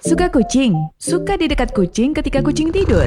Suka kucing? Suka di dekat kucing ketika kucing tidur?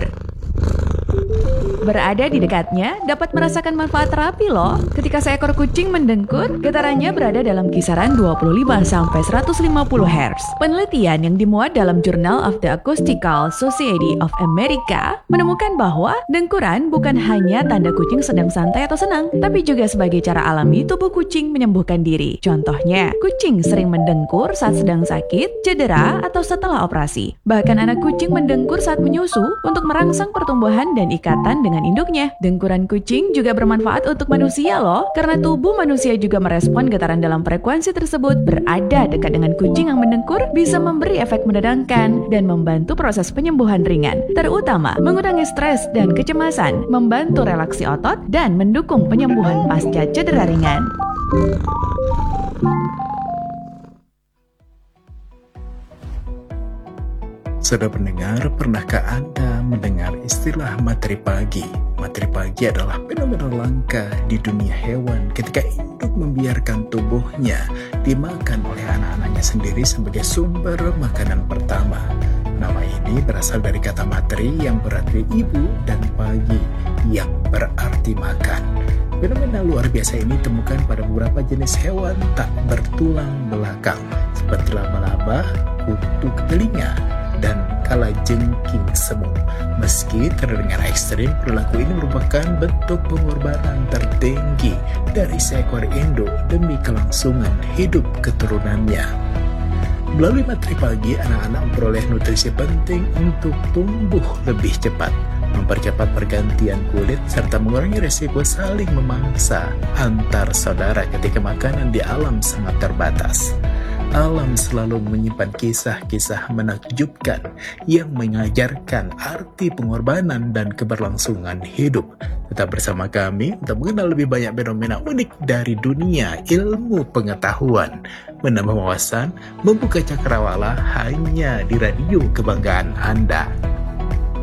Berada di dekatnya dapat merasakan manfaat terapi loh. Ketika seekor kucing mendengkur, getarannya berada dalam kisaran 25-150 Hz. Penelitian yang dimuat dalam Journal of the Acoustical Society of America menemukan bahwa dengkuran bukan hanya tanda kucing sedang santai atau senang, tapi juga sebagai cara alami tubuh kucing menyembuhkan diri. Contohnya, kucing sering mendengkur saat sedang sakit, cedera, atau setelah operasi. Bahkan anak kucing mendengkur saat menyusu untuk merangsang pertumbuhan dan ikatan dengan induknya. Dengkuran kucing juga bermanfaat untuk manusia loh, karena tubuh manusia juga merespon getaran dalam frekuensi tersebut. Berada dekat dengan kucing yang mendengkur bisa memberi efek menenangkan dan membantu proses penyembuhan ringan, terutama mengurangi stres dan kecemasan, membantu relaksi otot, dan mendukung penyembuhan pasca cedera ringan. Saudara pendengar, pernahkah Anda mendengar istilah materi pagi? Materi pagi adalah fenomena langka di dunia hewan ketika induk membiarkan tubuhnya dimakan oleh anak-anaknya sendiri sebagai sumber makanan pertama. Nama ini berasal dari kata materi yang berarti ibu dan pagi yang berarti makan. Fenomena luar biasa ini ditemukan pada beberapa jenis hewan tak bertulang belakang seperti laba-laba, kutu telinga, dan kalajengking semu. Meski terdengar ekstrim, perilaku ini merupakan bentuk pengorbanan tertinggi dari seekor induk demi kelangsungan hidup keturunannya. Melalui materi pagi, anak-anak memperoleh nutrisi penting untuk tumbuh lebih cepat, mempercepat pergantian kulit, serta mengurangi resiko saling memangsa antar saudara ketika makanan di alam sangat terbatas. Alam selalu menyimpan kisah-kisah menakjubkan yang mengajarkan arti pengorbanan dan keberlangsungan hidup. Tetap bersama kami untuk mengenal lebih banyak fenomena unik dari dunia ilmu pengetahuan, menambah wawasan, membuka cakrawala hanya di radio kebanggaan Anda.